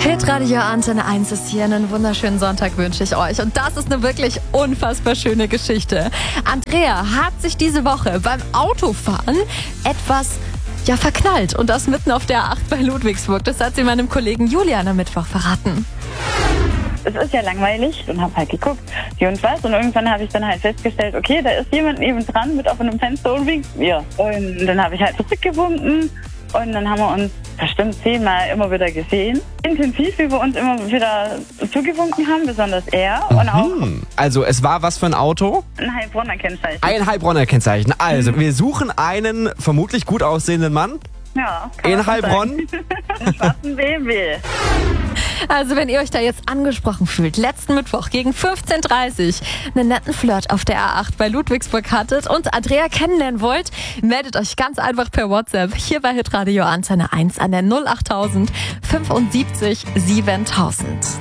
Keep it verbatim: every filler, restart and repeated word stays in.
Hitradio Antenne eins ist hier. Einen wunderschönen Sonntag wünsche ich euch. Und das ist eine wirklich unfassbar schöne Geschichte. Andrea hat sich diese Woche beim Autofahren etwas ja, verknallt. Und das mitten auf der A acht bei Ludwigsburg. Das hat sie meinem Kollegen Julian am Mittwoch verraten. Es ist ja langweilig und habe halt geguckt, wie und was. Und irgendwann habe ich dann halt festgestellt, okay, da ist jemand neben dran mit offenem Fenster und winkt mir. Und dann habe ich halt zurückgewunken. Und dann haben wir uns bestimmt zehnmal immer wieder gesehen. Intensiv, wie wir uns immer wieder zugewunken haben, besonders er. Und auch Hm. Also es war was für ein Auto? ein Heilbronner Kennzeichen. Ein Heilbronner Kennzeichen. Also wir suchen einen vermutlich gut aussehenden Mann Ja, kann in man so Heilbronn. sagen. Einen schwarzen B M W. Also wenn ihr euch da jetzt angesprochen fühlt, letzten Mittwoch gegen fünfzehn Uhr dreißig einen netten Flirt auf der A acht bei Ludwigsburg hattet und Andrea kennenlernen wollt, meldet euch ganz einfach per WhatsApp hier bei Hitradio Antenne eins an der null acht null null null fünfundsiebzig siebentausend.